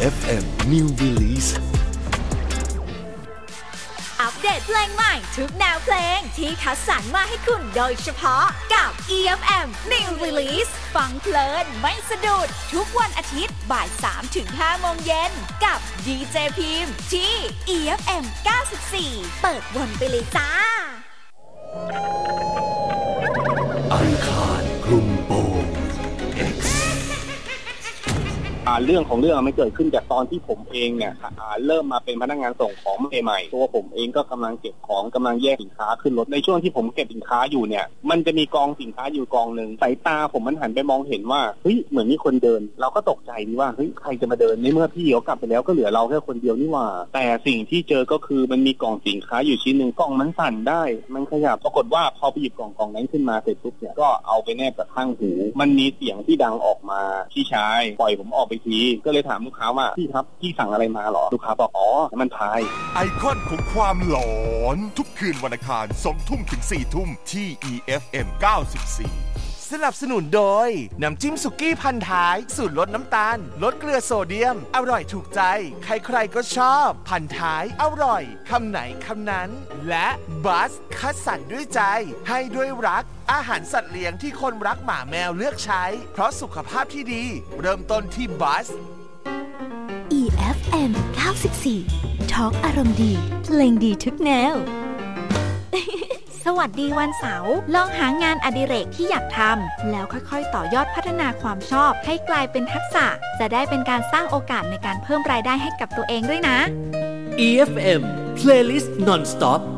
EFM New Release อัปเดตเพลงใหม่ทุกแนวเพลงที่คัดสรรมาให้คุณโดยเฉพาะกับ EFM New Release ฟังเพลินไม่สะดุดทุกวันอาทิตย์บ่าย 3-5 โมงเย็นกับดีเจพิมพ์ที่ EFM 94เปิดวนไปเลยจ้าอังคารคลุมโปง X เรื่องของเรื่องมันเกิดขึ้นจากตอนที่ผมเองเนี่ยเริ่มมาเป็นพนักงานส่งของใหม่ๆตัวผมเองก็กำลังเก็บของกำลังแยกสินค้าขึ้นรถในช่วงที่ผมเก็บสินค้าอยู่เนี่ยมันจะมีกองสินค้าอยู่กองนึงสายตาผมมันหันไปมองเห็นว่าเฮ้ยเหมือนมีคนเดินเราก็ตกใจดีว่าเฮ้ยใครจะมาเดินในเมื่อพี่เขากลับไปแล้วก็เหลือเราแค่คนเดียวนี่หว่าแต่สิ่งที่เจอก็คือมันมีกล่องสินค้าอยู่ชิ้นนึงกล่องมันสั่นได้มันขยับปรากฏว่าพอไปหยิบกล่องนั้นขึ้นมาเสร็จปุ๊บเนี่ยก็เอาไปแนบกับข้างหูมันมีเสียงที่ดังออกมาพี่ชายปล่อยผมออกไปทีก็เลยถามลูกค้าว่าพี่ครับพี่สั่งอะไรมาหรอลูกค้าบอกอ๋อมันพายไอคอนของความหลอนทุกคืนวันอังคาร 20:00 ถึง 22:00 ที่ EFM 94 สนับสนุนโดยน้ำจิ้มสุกี้พันท้ายสูตรลดน้ำตาลลดเกลือโซเดียมอร่อยถูกใจใครๆก็ชอบพันท้ายอร่อยคำไหนคำนั้นและบัสคัดสรรด้วยใจให้ด้วยรักอาหารสัตว์เลี้ยงที่คนรักหมาแมวเลือกใช้เพราะสุขภาพที่ดีเริ่มต้นที่บัส EFM 94 Talk อารมณ์ดีเพลงดีทุกแนว สวัสดีวันเสาร์ลองหางานอดิเรกที่อยากทำแล้วค่อยๆต่อยอดพัฒนาความชอบให้กลายเป็นทักษะจะได้เป็นการสร้างโอกาสในการเพิ่มรายได้ให้กับตัวเองด้วยนะ EFM Playlist Non-Stop